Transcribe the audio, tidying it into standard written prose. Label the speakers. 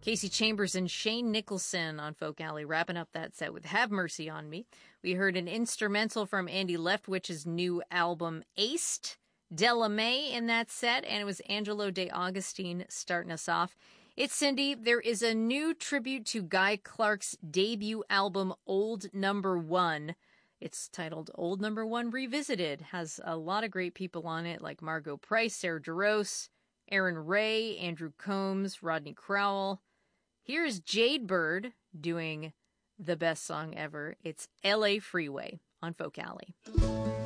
Speaker 1: Casey Chambers and Shane Nicholson on Folk Alley, wrapping up that set with Have Mercy on Me. We heard an instrumental from Andy Leftwich's new album, Aced, Della May in that set, and it was Angelo De Augustine starting us off. It's Cindy. There is a new tribute to Guy Clark's debut album, Old Number One. It's titled Old Number One Revisited. Has a lot of great people on it, like Margot Price, Sarah Jarosz, Aaron Ray, Andrew Combs, Rodney Crowell. Here's Jade Bird doing the best song ever. It's LA Freeway on Folk Alley.